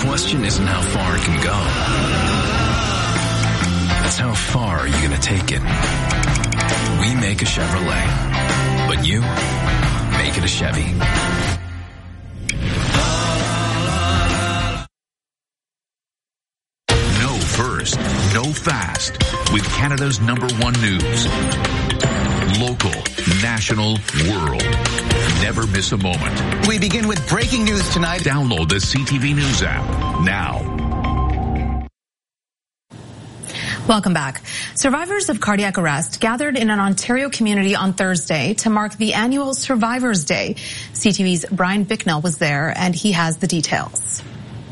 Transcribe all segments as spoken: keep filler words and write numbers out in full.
question isn't how far it can go. It's how far are you going to take it? We make a Chevrolet, but you make it a Chevy. Know first, know fast with Canada's number one news. Local, national, world. Never miss a moment. We begin with breaking news tonight. Download the C T V News app now. Welcome back. Survivors of cardiac arrest gathered in an Ontario community on Thursday to mark the annual Survivors Day. C T V's Brian Bicknell was there, and he has the details.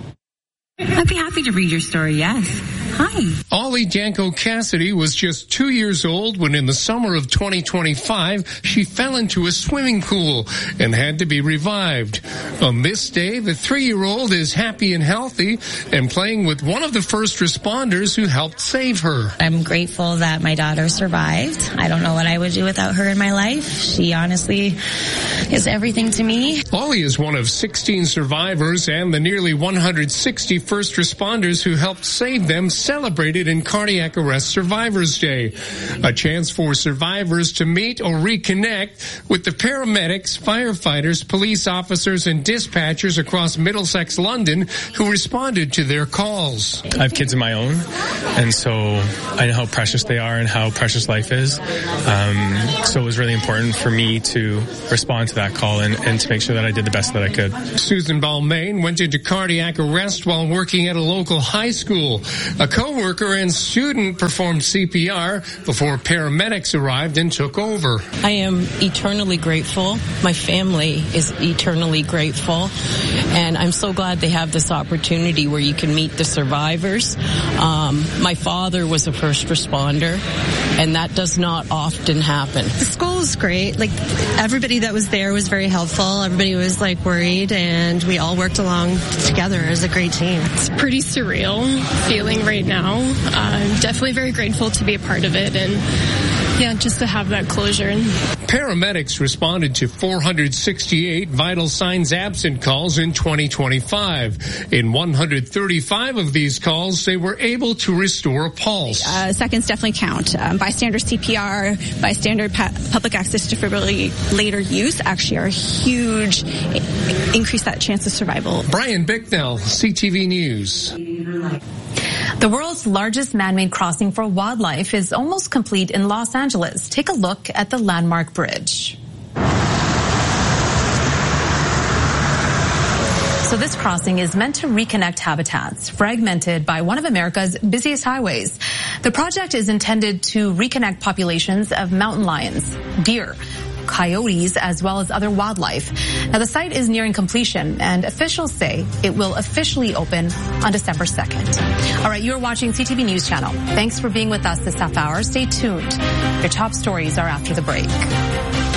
I'd be happy to read your story, yes. Hi. Ollie Janko Cassidy was just two years old when in the summer of twenty twenty-five, she fell into a swimming pool and had to be revived. On this day, the three-year-old is happy and healthy and playing with one of the first responders who helped save her. I'm grateful that my daughter survived. I don't know what I would do without her in my life. She honestly is everything to me. Ollie is one of sixteen survivors and the nearly one hundred sixty first responders who helped save them celebrated in Cardiac Arrest Survivors Day. A chance for survivors to meet or reconnect with the paramedics, firefighters, police officers, and dispatchers across Middlesex, London who responded to their calls. I have kids of my own, and so I know how precious they are and how precious life is. Um, so it was really important for me to respond to that call and, and to make sure that I did the best that I could. Susan Balmain went into cardiac arrest while working at a local high school. A co-worker and student performed C P R before paramedics arrived and took over. I am eternally grateful. My family is eternally grateful. And I'm so glad they have this opportunity where you can meet the survivors. Um, my father was a first responder, and that does not often happen. The school was great. Like, everybody that was there was very helpful. Everybody was, like, worried, and we all worked along together as a great team. It's pretty surreal feeling right now. I'm definitely very grateful to be a part of it, and yeah, just to have that closure. Paramedics responded to four hundred sixty-eight vital signs absent calls in twenty twenty-five. In one hundred thirty-five of these calls, they were able to restore a pulse. Uh, seconds definitely count. Um, bystander C P R, bystander pa- public access defibrillator use actually are a huge increase that chance of survival. Brian Bicknell, C T V News. The world's largest man-made crossing for wildlife is almost complete in Los Angeles. Take a look at the landmark bridge. So this crossing is meant to reconnect habitats fragmented by one of America's busiest highways. The project is intended to reconnect populations of mountain lions, deer, coyotes, as well as other wildlife. Now, the site is nearing completion, and officials say it will officially open on December second. All right, you're watching C T V News Channel. Thanks for being with us this half hour. Stay tuned. Your top stories are after the break.